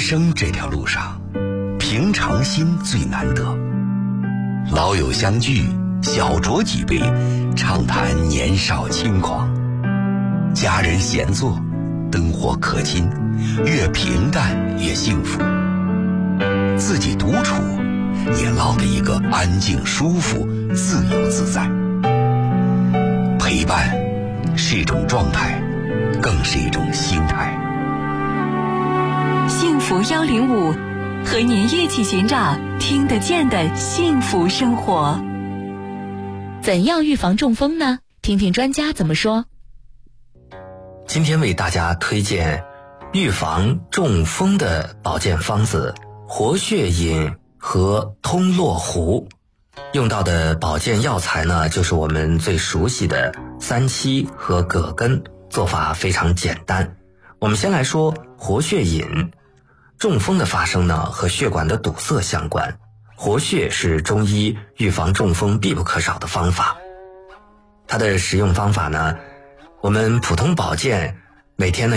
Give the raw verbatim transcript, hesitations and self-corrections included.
生这条路上，平常心最难得。老友相聚，小酌几杯，畅谈年少轻狂。家人闲坐，灯火可亲，越平淡越幸福。自己独处，也落得一个安静、舒服、自由自在。陪伴是一种状态，更是一种心态。 幸福一零五，和您一起寻找听得见的幸福生活。怎样预防中风呢？听听专家怎么说。 今天为大家推荐预防中风的保健方子活血饮和通络糊。用到的保健药材呢，就是我们最熟悉的三七和葛根，做法非常简单。我们先来说活血饮。中风的发生呢，和血管的堵塞相关，活血是中医预防中风必不可少的方法。它的使用方法呢，我们普通保健每天呢